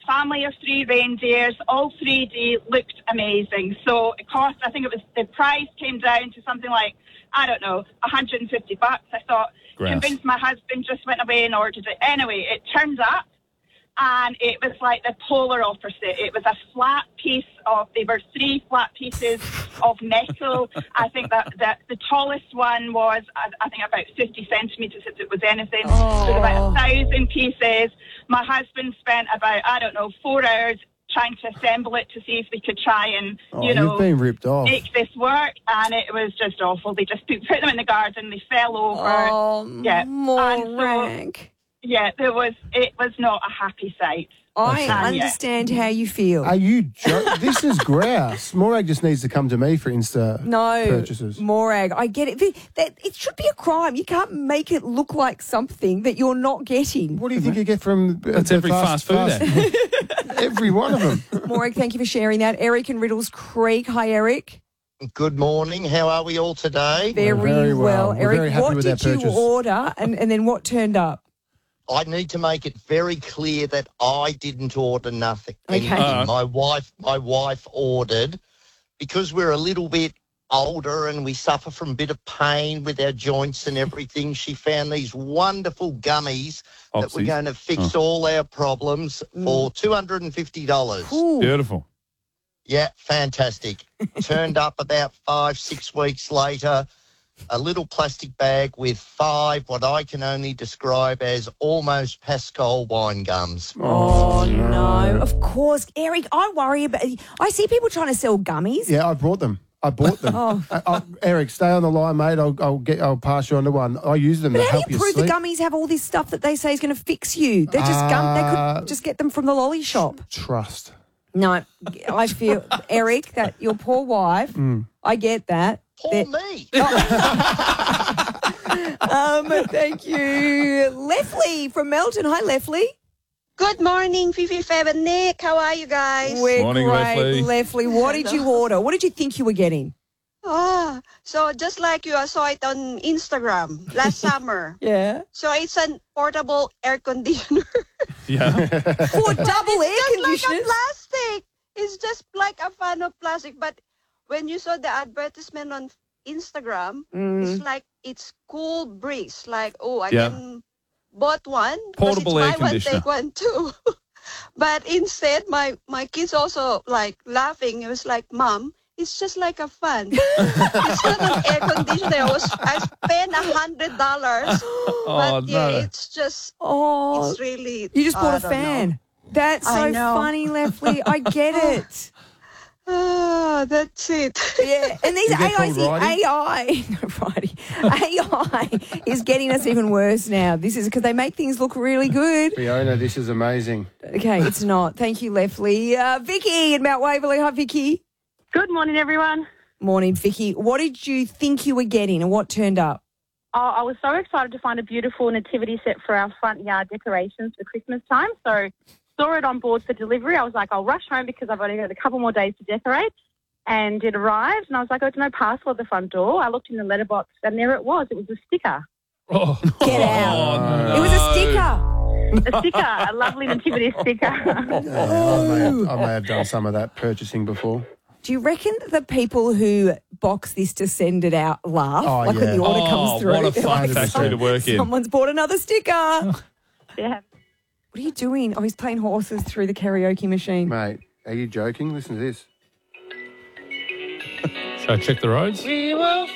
family of 3 reindeers, all 3D, looked amazing. So it cost, I think it was, the price came down to something like, I don't know, $150. I thought, convinced my husband, just went away and ordered it. Anyway, it turned up, and it was like the polar opposite. It was a flat piece of, they were 3 flat pieces of metal. I think that the tallest one was, I think, about 50 centimetres, if it was anything. Oh. It was about 1,000 pieces. My husband spent about, 4 hours trying to assemble it to see if we could try and, you've been ripped off. make this work, and it was just awful. They just put them in the garden, they fell over. Oh, yeah. Morag. Yeah, it was not a happy sight. I understand how you feel. Are you this is grouse. Morag just needs to come to me for Insta purchases. Morag, I get it. It should be a crime. You can't make it look like something that you're not getting. What do you think you get from That's every fast food ad. Every one of them. Morag, thank you for sharing that. Eric in Riddles Creek. Hi, Eric. Good morning. How are we all today? Very well. We're very Eric, happy what with did our you purchase. order and then what turned up? I need to make it very clear that I didn't order nothing. Okay. My wife ordered, because we're a little bit older and we suffer from a bit of pain with our joints and everything. She found these wonderful gummies that were going to fix all our problems for $250. Ooh. Beautiful. Yeah, fantastic. Turned up about 5-6 weeks later, a little plastic bag with 5 what I can only describe as almost Pascal wine gums. Oh, no. Of course. Eric, I worry about... I see people trying to sell gummies. Yeah, I bought them. Eric, stay on the line, mate. I'll pass you on to one. I use them But to how help do you you prove sleep. the gummies have all this stuff that they say is going to fix you? They're just They could just get them from the lolly shop. Trust. No, I feel, Eric, that your poor wife, I get that. Poor me. Thank you. Leslie from Melton. Hi, Leslie. Good morning, Fifi, Fab, and Nick. How are you guys? We're Morning, great, Leslie. Leslie. What did you order? What did you think you were getting? So just like you, I saw it on Instagram last summer. Yeah. So it's an portable air conditioner. Yeah. For double air Just like conditioners? a plastic. It's just like a fan of plastic. But when you saw the advertisement on Instagram, it's like it's cool breeze. Like, I can bought one. Portable air buy one, conditioner. take one too. But instead, my kids also like laughing. It was like, Mom, it's just like a fan. It's not an air conditioner. I spent $100. But it's just, it's really. You just bought a I don't fan. know. That's so I know. funny, Leslie. I get it. That's it. Yeah, and these get AI, called AI is getting us even worse now. This is because they make things look really good. Fiona, this is amazing. Okay, it's not. Thank you, Leslie. Vicky in Mount Waverley. Hi, Vicky. Good morning, everyone. Morning, Vicky. What did you think you were getting and what turned up? Oh, I was so excited to find a beautiful nativity set for our front yard decorations for Christmas time. So saw it on board for delivery. I was like, I'll rush home because I've only got a couple more days to decorate. And it arrived, and I was like, there's no parcel at the front door. I looked in the letterbox, and there it was. It was a sticker. Oh. Get out. No. It was a sticker. A sticker, a lovely nativity sticker. I may have done some of that purchasing before. Do you reckon the people who box this to send it out laugh? Oh, like when the order comes through? What a they're fun like, factory to work in. Someone's bought another sticker. Yeah. What are you doing? Oh, he's playing horses through the karaoke machine. Mate, are you joking? Listen to this. Shall I check the roads? Yes,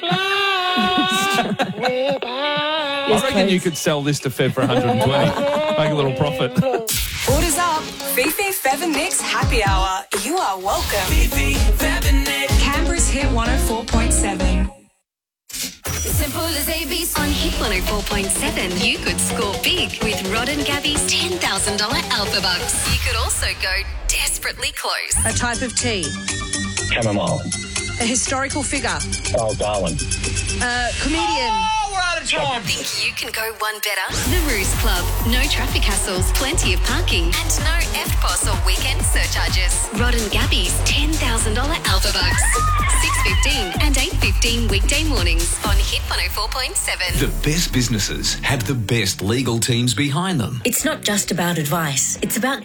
I reckon you could sell this to Fed for 120. Make a little profit. Orders up. Fifi, Fev and Nick's Happy Hour. You are welcome. Fifi, Fev and Nick. Canberra's Hit 104.7. Simple as ABC. On Hit 104.7, you could score big with Rod and Gabby's $10,000 Alpha Bucks. You could also go desperately close. A type of tea. Chamomile. A historical figure. Oh, Darwin. A comedian. Think you can go one better? The Ruse Club. No traffic hassles, plenty of parking, and no FPOS or weekend surcharges. Rod and Gabby's $10,000 Alpha Bucks. 6:15 and 8:15 weekday mornings on Hit 104.7. The best businesses have the best legal teams behind them. It's not just about advice. It's about